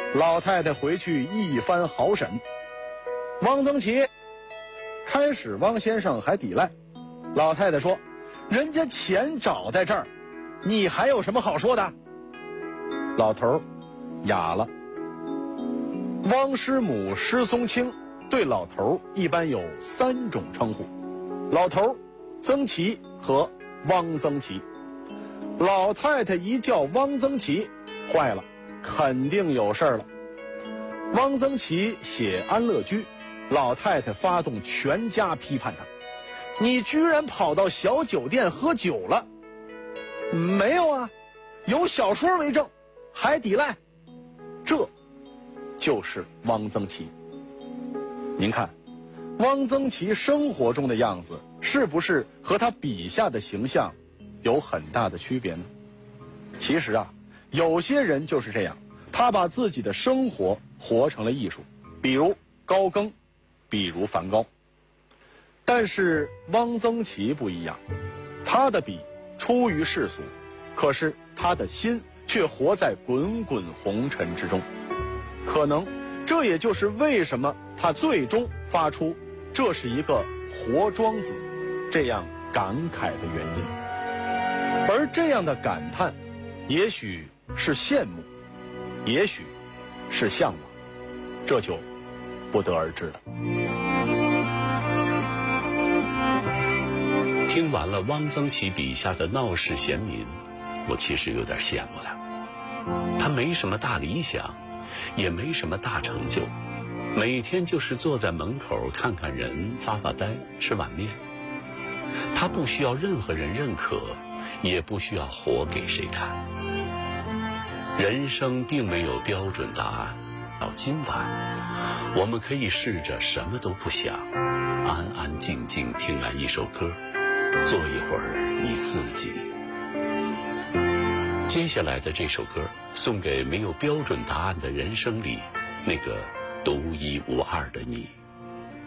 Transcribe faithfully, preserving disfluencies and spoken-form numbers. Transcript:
老太太回去一番好审，汪曾祺开始汪先生还抵赖，老太太说：“人家钱找在这儿，你还有什么好说的？”老头儿哑了。汪师母施松青对老头儿一般有三种称呼：老头儿、曾祺和汪曾祺。老太太一叫汪曾祺，坏了，肯定有事儿了。汪曾祺写安乐居，老太太发动全家批判他：“你居然跑到小酒店喝酒了！”“没有啊，有小说为证，还抵赖。”这就是汪曾祺。您看，汪曾祺生活中的样子是不是和他笔下的形象有很大的区别呢？其实啊，有些人就是这样，他把自己的生活活成了艺术，比如高更，比如梵高。但是汪曾祺不一样，他的笔出于世俗，可是他的心却活在滚滚红尘之中。可能这也就是为什么他最终发出“这是一个活庄子”这样感慨的原因。而这样的感叹，也许是羡慕，也许是向往，这就不得而知了。 听完了汪曾祺笔下的闹市贤民，我其实有点羡慕他。他没什么大理想，也没什么大成就，每天就是坐在门口看看人，发发呆，吃碗面。他不需要任何人认可，也不需要活给谁看。人生并没有标准答案，到今晚我们可以试着什么都不想，安安静静听完一首歌，做一会儿你自己。接下来的这首歌送给没有标准答案的人生里那个独一无二的你。